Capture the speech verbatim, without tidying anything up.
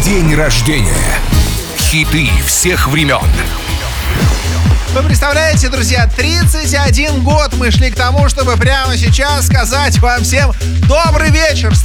День рождения. Хиты всех времен. Вы представляете, друзья, тридцать один год мы шли к тому, чтобы прямо сейчас сказать вам всем добрый вечер.